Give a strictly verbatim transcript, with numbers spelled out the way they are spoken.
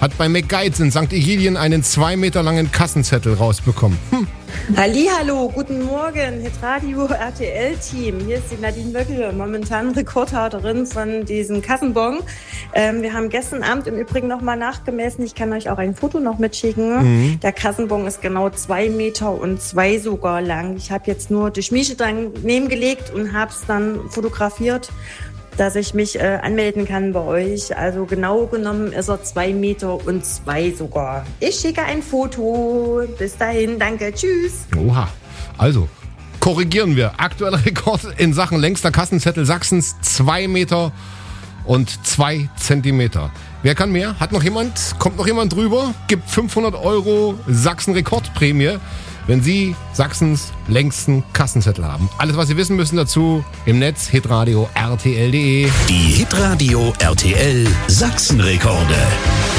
hat bei McGuides in Sankt Egidien einen zwei Meter langen Kassenzettel rausbekommen. Hm. Hallihallo, guten Morgen, Hitradio R T L-Team. Hier ist die Nadine Wöckel, momentan Rekordhalterin von diesem Kassenbon. Ähm, wir haben gestern Abend im Übrigen nochmal nachgemessen. Ich kann euch auch ein Foto noch mitschicken. Mhm. Der Kassenbon ist genau zwei Meter und zwei sogar lang. Ich habe jetzt nur die Schmiede daneben gelegt und habe es dann fotografiert, dass ich mich äh, anmelden kann bei euch. Also genau genommen ist er zwei Meter und zwei sogar. Ich schicke ein Foto. Bis dahin, danke, tschüss. Oha, also korrigieren wir. Aktueller Rekord in Sachen längster Kassenzettel Sachsens, zwei Meter und zwei Zentimeter. Wer kann mehr? Hat noch jemand? Kommt noch jemand drüber? Gibt fünfhundert Euro Sachsen-Rekordprämie, wenn Sie Sachsens längsten Kassenzettel haben. Alles, was Sie wissen müssen dazu, im Netz hitradio R T L punkt de. Die Hitradio R T L Sachsenrekorde.